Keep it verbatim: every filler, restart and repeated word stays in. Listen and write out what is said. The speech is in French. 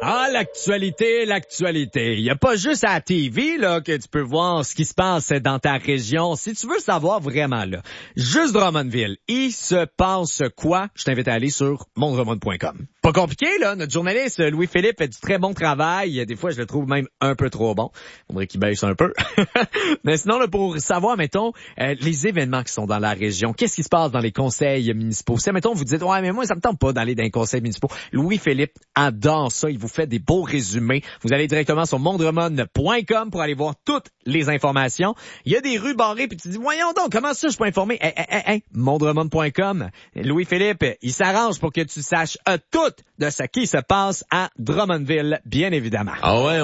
Ah, l'actualité, l'actualité. Il n'y a pas juste à la T V là que tu peux voir ce qui se passe dans ta région. Si tu veux savoir vraiment, là, juste Drummondville, il se passe quoi? Je t'invite à aller sur mon drummond point com. Pas compliqué, là. Notre journaliste Louis-Philippe fait du très bon travail. Des fois, je le trouve même un peu trop bon. Faudrait qu'il baisse un peu. Mais sinon, là, pour savoir, mettons, euh, les événements qui sont dans la région, qu'est-ce qui se passe dans les conseils municipaux? Si, mettons, vous dites, ouais, mais moi, ça me tente pas d'aller dans les conseils municipaux. Louis-Philippe adore ça. Il vous fait des beaux résumés. Vous allez directement sur mon drummond point com pour aller voir toutes les informations. Il y a des rues barrées, puis tu te dis, voyons donc, comment ça, je suis pas informé? Hey, hey, hey, hey, mon drummond point com. Louis-Philippe, il s'arrange pour que tu saches euh, tout de ce qui se passe à Drummondville, bien évidemment. Ah ouais,